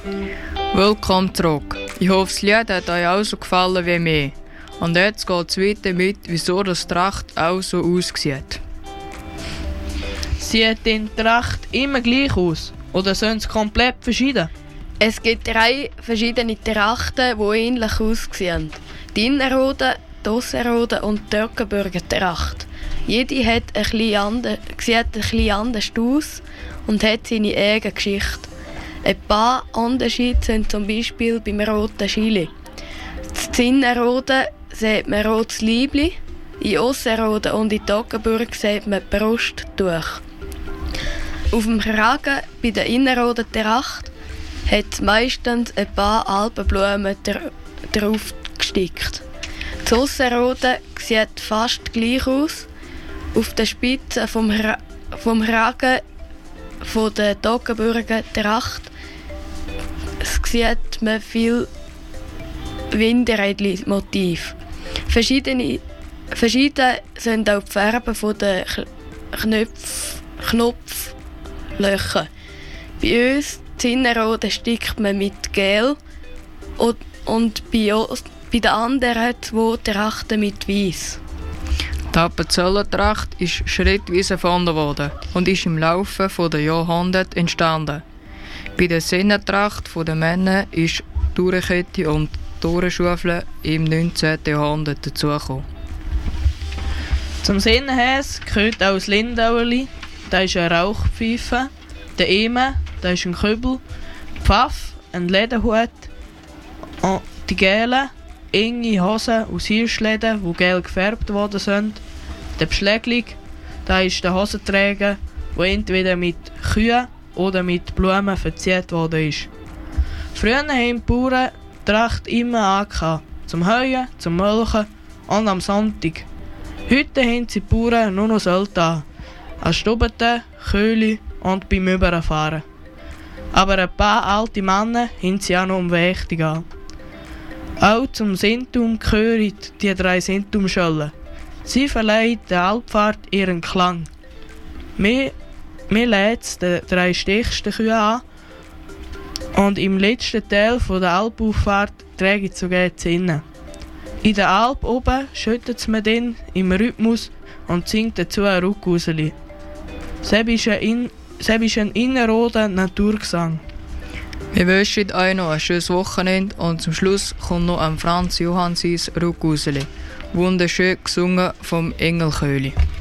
Willkommen zurück. Ich hoffe, das Lied hat euch auch so gefallen wie mir. Und jetzt geht es weiter mit, wieso das Tracht auch so aussieht. Sieht die Tracht immer gleich aus? Oder sind sie komplett verschieden? Es gibt 3 verschiedene Trachten, die ähnlich aussehen. Die Innerrhoden, die Ausserrhoden und die Töckenburger Tracht. Jede hat sieht ein bisschen anders aus und hat seine eigene Geschichte. Ein paar Unterschiede sind zum Beispiel beim roten Chili. In Innerrhoden sieht man rotes Liebli, in Ausserrhoden und in Toggenburg sieht man Brusttuch. Auf dem Kragen bei der Innerrhoden Tracht hat es meistens ein paar Alpenblumen drauf gestickt. Die Ausserrhoden sieht fast gleich aus. Auf der Spitze vom Kragen von der Toggenburger Tracht sieht man viel Windrädchen-Motiv. Verschieden sind auch die Farben der Knopflöcher. Bei uns in Innerrhoden stickt man mit Gel und bei den anderen 2 Trachten mit Weiß. Die Appenzellertracht ist schrittweise erfunden worden und ist im Laufe der Jahrhunderte entstanden. Bei der Sennentracht der Männer ist die Tourenkette und die Tourenschaufel im 19. Jahrhundert dazugekommen. Zum Sennenhäs gehört auch das Lindauerli, das ist eine Rauchpfeife, der Eme, das ist ein Kübel, Pfaff, ein Lederhut, und die Gäle, enge Hosen aus Hirschleden, die gel gefärbt worden sind, der Beschlägling, das ist der Hosenträger, der entweder mit Kühen oder mit Blumen verziert worden ist. Früher haben die Bauern die Tracht immer angehabt, zum Heuen, zum Melken und am Sonntag. Heute haben die Bauern nur noch Sölte an Stubeten, Köhle und beim Überfahren. Aber ein paar alte Männer haben sie auch noch umwächtig an. Auch zum Sintum gehören die 3 Sintumschöllen. Sie verleihen der Alpfahrt ihren Klang. Wir lädt die 3 stichsten Kühe an und im letzten Teil der Alpauffahrt trägt es sogar die Zinne. In der Alp oben schüttet man dann im Rhythmus und singt dazu ein Ruckuseli. Das ist ein Innerrhoden Naturgesang. Wir wünschen euch noch ein schönes Wochenende und zum Schluss kommt noch Franz Johann sein Ruckuseli. Wunderschön gesungen vom Engelköhli.